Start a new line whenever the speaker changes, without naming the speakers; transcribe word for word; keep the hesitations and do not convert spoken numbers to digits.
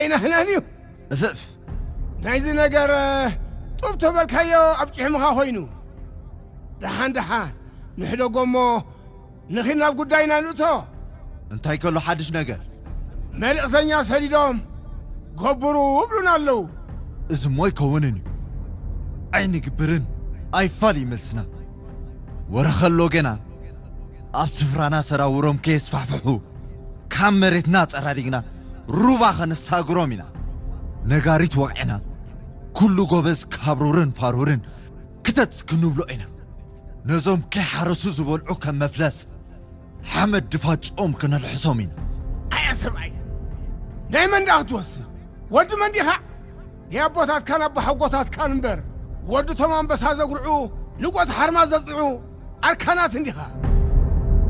أين هنانيو؟
أفف
نايزي نجار طب تبالكايو أبجح مخا خوينو دحان دحان نحدو قومو نخينا بقداينا نوتو
انتاي كله حدش نجار
ملك ثانيا سريدوم قبرو وبلونا اللو
إزم واي كونني عيني قبرن أي فالي ملسنا ورخلو جنا أبسفرانا سرا وروم كيس فحفحو كامرت نات أرادينا روبا خن الساقرومينا نغاريت وقعنا كل قوبز كابرورن فارورن كتت كنوبلو إنا نزوم كي حرسو زبولعو كم مفلس حمد دفاج أم كنا الحسومين
أي سمعي دايما دا توصل ود من ديها يا بوتات كان أبو بوتات كان بر ود تمام بس هذا قرعو لقوت حرماز زطعو أركانات انديها